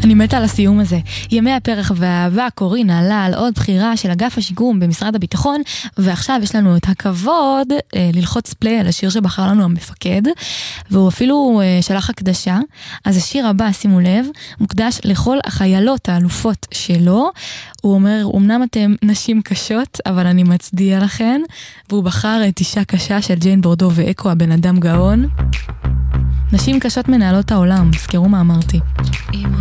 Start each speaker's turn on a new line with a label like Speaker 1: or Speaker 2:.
Speaker 1: אני מתה על הסיום הזה. ימי הפרח והאהבה קורין עלה על עוד בחירה של אגף השיקום במשרד הביטחון, ועכשיו יש לנו את הכבוד ללחוץ פליי על השיר שבחר לנו המפקד, והוא אפילו שלח הקדשה. אז השיר הבא, שימו לב, מוקדש לכל החיילות האלופות שלו. הוא אומר, אמנם אתם נשים קשות, אבל אני מצדיע לכן. והוא בחר את אישה קשה של ג'יין בורדו ואקו, הבן אדם גאון. נשים קשות מנהלות העולם, זכרו מה אמרתי.